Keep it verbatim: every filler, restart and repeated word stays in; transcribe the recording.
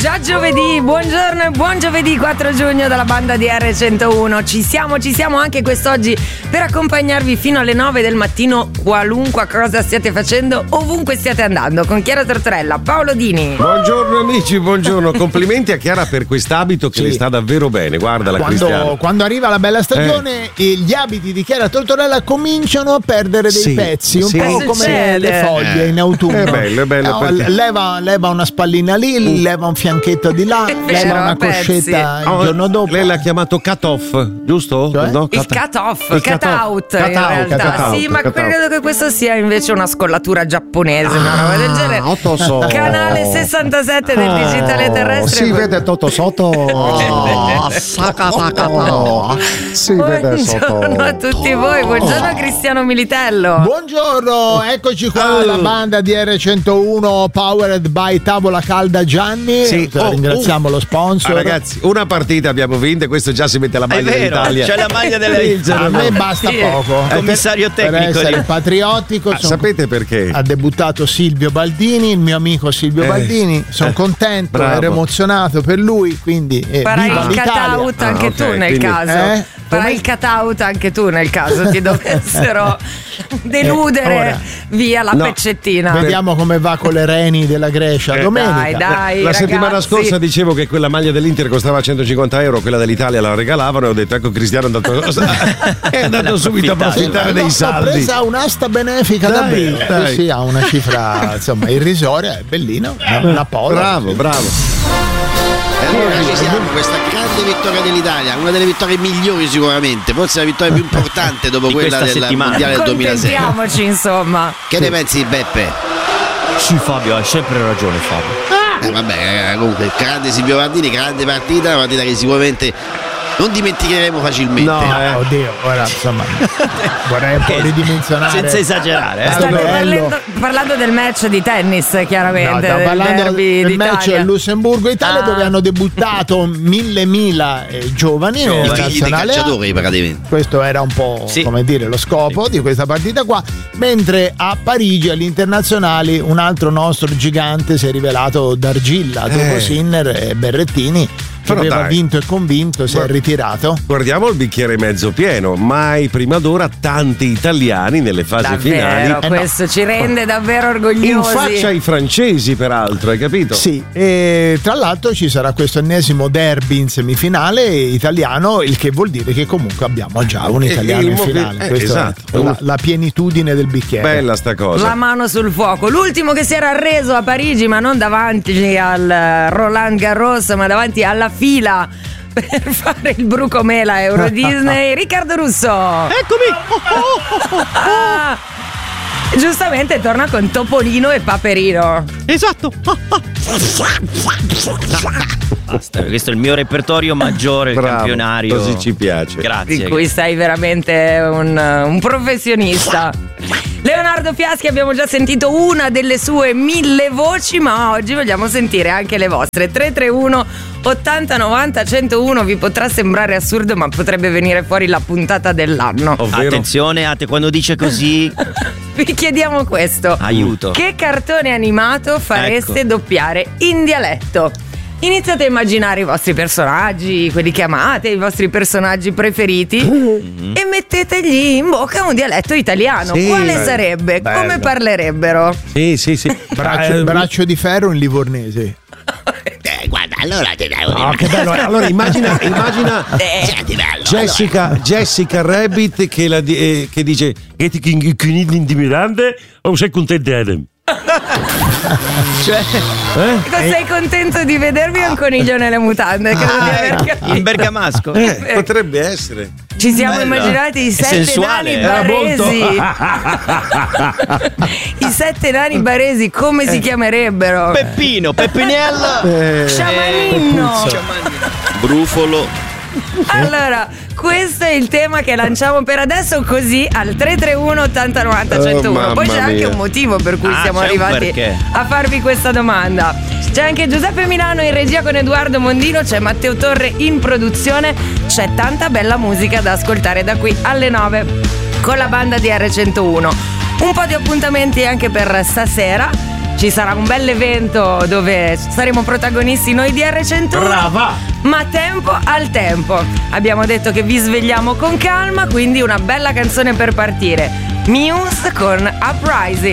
già giovedì, buongiorno e buon giovedì quattro giugno dalla banda di erre centouno. Ci siamo, ci siamo anche quest'oggi per accompagnarvi fino alle nove del mattino, qualunque cosa stiate facendo, ovunque stiate andando, con Chiara Tortorella, Paolo Dini. Buongiorno amici, buongiorno. Complimenti a Chiara per quest'abito che Sì. le sta davvero bene. Guarda la Quando, Cristiano. quando arriva la bella stagione e gli abiti di Chiara Tortorella cominciano a perdere dei Sì, pezzi, un sì. po' Che come succede? le foglie Eh. in autunno. È bello, è bello, No, perché- leva, leva una spallina lì, leva un fianchetto di là, È leva vero, una a pezzi. coscetta il Oh, giorno dopo. Lei l'ha chiamato cut off, giusto? Cioè? No, Il cut off, Il cut out in cut out, realtà. cut out, Sì, ma cut out. credo che questo sia invece una scollatura giapponese, una roba del genere. otto so. Canale sessantasette del digitale terrestre. Si vede tutto sotto. Oh, Oh, si vede sotto. Buongiorno a tutti voi, buongiorno a Cristiano Militello. Buongiorno, eccoci qua, Oh. la banda di erre centouno powered by Tavola Calda Gianni. Sì. Oh, Ringraziamo oh. lo sponsor. Ah, ragazzi, una partita abbiamo vinto e questo già si mette la È maglia vero, dell'Italia. c'è la maglia dell'Italia. A me basta Sì. poco. Commissario Per tecnico essere di- patriottico. Ah, son- sapete perché? Ha debuttato Silvio Baldini, il mio amico Silvio Eh, Baldini. Sono eh, contento, bravo. ero emozionato per lui. Quindi eh, Farai viva il l'Italia. cut out anche Ah, ok, tu nel quindi- caso. Eh? Farai Come? il cut out anche tu nel caso ti dovessero deludere Eh, ora. via la No. peccettina. Vediamo come va con le reni della Grecia Eh, domenica. Dai, dai. La ragazzi. settimana scorsa dicevo che quella maglia dell'Inter costava centocinquanta euro, quella dell'Italia la regalavano e ho detto ecco Cristiano è andato, è andato subito a approfittare Sì, dei no, Ho saldi. presa un'asta benefica da Dai, Bill. dai. Sì, sì, ha una cifra insomma irrisoria, è bellino, una, una pola. Bravo, bravo. E allora ci siamo, questa grande vittoria dell'Italia, una delle vittorie migliori sicuramente, forse la vittoria più importante dopo Di quella questa del settimana. mondiale del duemilasei. Contentiamoci, insomma. Che ne pensi Beppe? Sì, Fabio, hai sempre ragione, Fabio. Eh, vabbè, eh, comunque, grande Silvio Baldini, grande partita, una partita che sicuramente non dimenticheremo facilmente. No, Eh, eh. oddio, ora insomma vorrei un po' Che- ridimensionare. Senza esagerare, eh. È State bello. parlando, parlando del match di tennis, No, chiaramente. stiamo del parlando derby del match d'Italia. Lussemburgo-Italia Ah. dove hanno debuttato mille mila eh, giovani I nella figli dei nazionale A. calciatori praticamente. Questo era un po' Sì. come dire lo scopo di questa partita qua, mentre a Parigi agli internazionali un altro nostro gigante si è rivelato d'argilla dopo Eh. Sinner e Berrettini che Però aveva dai. vinto e convinto, si è Guarda- ritirato. Guardiamo il bicchiere mezzo pieno, mai prima d'ora tanti italiani nelle fasi finali. Davvero, Eh, no. questo ci rende davvero In orgogliosi. faccia ai francesi, peraltro, hai capito? Sì, e tra l'altro ci sarà questo ennesimo derby in semifinale italiano, il che vuol dire che comunque abbiamo già un Eh, italiano il in mo- finale. eh, Questa esatto. è la, la pienitudine del bicchiere. Bella sta cosa. La mano sul fuoco. L'ultimo che si era arreso a Parigi, ma non davanti al eh, Roland Garros, ma davanti alla fila per fare il brucomela Euro Disney, Riccardo Russo. Eccomi! Ah, giustamente torna con Topolino e Paperino. Esatto! Basta, questo è il mio repertorio maggiore, il Bravo, campionario. così ci piace. Grazie. Di cui sei veramente un, un professionista. Leonardo Fiaschi, abbiamo già sentito una delle sue mille voci, ma oggi vogliamo sentire anche le vostre. Tre tre uno ottanta novanta centouno. Vi potrà sembrare assurdo, ma potrebbe venire fuori la puntata dell'anno. Ovvero? Attenzione, Ate, quando dice così, Vi chiediamo questo: aiuto. che cartone animato fareste Ecco. doppiare in dialetto? Iniziate a immaginare i vostri personaggi, quelli che amate, i vostri personaggi preferiti e mettetegli in bocca un dialetto italiano. Sì. Quale sarebbe? Bello. Come parlerebbero? Sì, sì, sì. Braccio, Eh, braccio di ferro in livornese. Eh, guarda, allora ti devo Ah, che bello. Allora immagina, immagina Eh, Senti, bello. Jessica, Jessica Rabbit che, la di- eh, che dice e ti intimidante o sei contento Adam? Cioè, Eh? Ecco, sei contento di vedermi o un coniglio nelle mutande? Credo di aver capito. in bergamasco. Eh, potrebbe essere. Ci siamo Bello. immaginati i È sette sensuale, nani era baresi. I sette nani baresi come si chiamerebbero? Peppino, Peppinella, Eh, Sciamanino. Brufolo. Allora, questo è il tema che lanciamo per adesso, così al tre tre uno ottanta novanta centouno. Oh, Poi c'è mamma anche mia. un motivo per cui Ah, siamo c'è un arrivati perché. a farvi questa domanda. C'è anche Giuseppe Milano in regia con Edoardo Mondino, c'è Matteo Torre in produzione, c'è tanta bella musica da ascoltare da qui alle nove con la banda di erre centouno. Un po' di appuntamenti anche per stasera. ci sarà un bel evento dove saremo protagonisti noi di R centouno. Brava! Ma tempo al tempo. Abbiamo detto che vi svegliamo con calma, quindi una bella canzone per partire. Muse con Uprising.